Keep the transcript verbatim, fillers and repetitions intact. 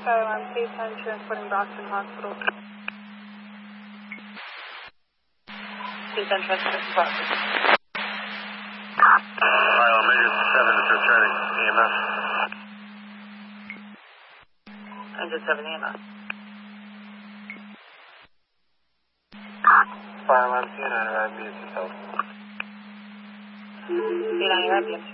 Skyline, please send transporting Boston Hospital. Please send transporting Boston. Skyline, Major seven is returning E M S. Major seven E M S. Skyline, C nine arrived, B S S. C nine arrived, B S S.